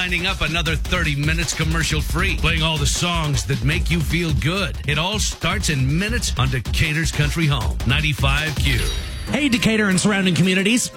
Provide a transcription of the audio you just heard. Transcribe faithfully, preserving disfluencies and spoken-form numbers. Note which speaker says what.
Speaker 1: lining up another thirty minutes commercial-free, playing all the songs that make you feel good. It all starts in minutes on Decatur's Country Home, ninety-five Q.
Speaker 2: Hey, Decatur and surrounding communities.